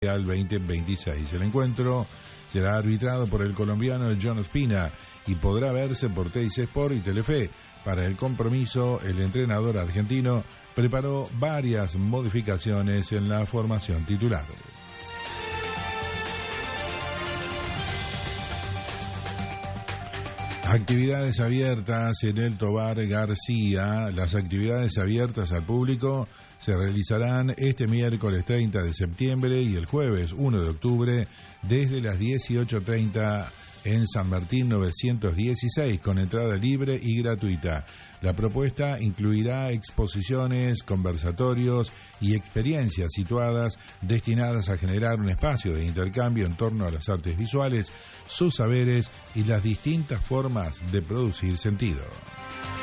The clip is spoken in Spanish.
al 2026. El encuentro será arbitrado por el colombiano John Ospina y podrá verse por TIC Sport y Telefe. Para el compromiso, el entrenador argentino preparó varias modificaciones en la formación titular. Actividades abiertas en el Tobar García. Las actividades abiertas al público se realizarán este miércoles 30 de septiembre y el jueves 1 de octubre desde las 18:30 en San Martín 916 con entrada libre y gratuita. La propuesta incluirá exposiciones, conversatorios y experiencias situadas destinadas a generar un espacio de intercambio en torno a las artes visuales, sus saberes y las distintas formas de producir sentido.